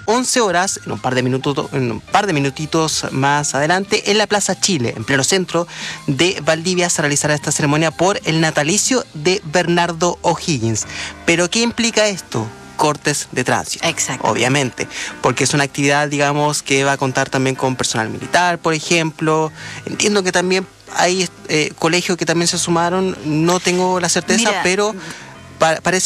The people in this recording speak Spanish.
11 horas, en un par de minutitos más adelante, en la Plaza Chile, en pleno centro de Valdivia, se realizará esta ceremonia por el natalicio de Bernardo O'Higgins. ¿Pero qué implica esto? Cortes de tránsito. Exacto. Obviamente, porque es una actividad, digamos, que va a contar también con personal militar, por ejemplo. Entiendo que también hay colegios que también se sumaron, no tengo la certeza, pero parece